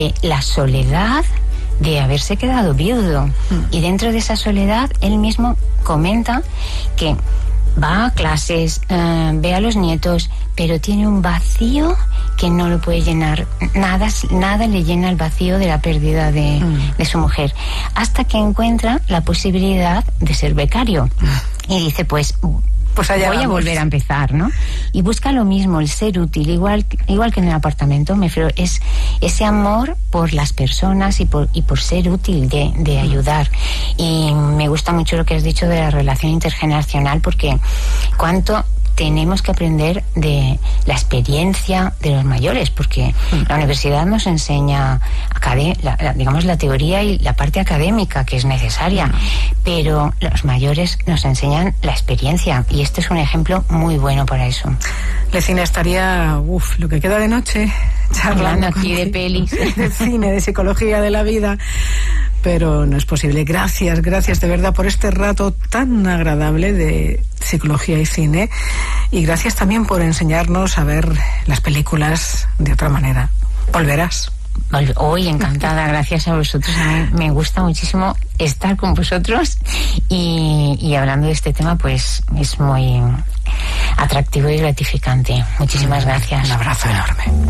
la soledad de haberse quedado viudo. Y dentro de esa soledad, él mismo comenta que va a clases, ve a los nietos, pero tiene un vacío que no lo puede llenar. Nada le llena el vacío de la pérdida de su mujer, hasta que encuentra la posibilidad de ser becario. Y dice, pues allá voy a volver a empezar, ¿no? Y busca lo mismo, el ser útil, igual que en el apartamento. Me refiero, es ese amor por las personas y por ser útil, de ayudar. Y me gusta mucho lo que has dicho de la relación intergeneracional, porque cuánto tenemos que aprender de la experiencia de los mayores, porque la universidad nos enseña digamos, la teoría y la parte académica que es necesaria, pero los mayores nos enseñan la experiencia, y este es un ejemplo muy bueno para eso. Lecina, estaría lo que queda de noche charlando aquí de pelis, de cine, de psicología de la vida, pero no es posible. Gracias de verdad por este rato tan agradable de psicología y cine, y gracias también por enseñarnos a ver las películas de otra manera. ¿Volverás? Hoy encantada, gracias a vosotros. A mí me gusta muchísimo estar con vosotros, y hablando de este tema, pues es muy atractivo y gratificante. Muchísimas gracias. Un abrazo enorme.